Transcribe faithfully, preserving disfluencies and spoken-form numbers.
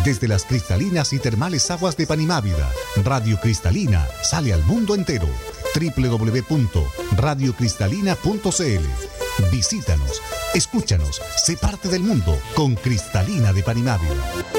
desde las cristalinas y termales aguas de Panimávida. Radio Cristalina sale al mundo entero. doble u doble u doble u punto radio cristalina punto c l. Visítanos, escúchanos, sé parte del mundo con Cristalina de Panimávida.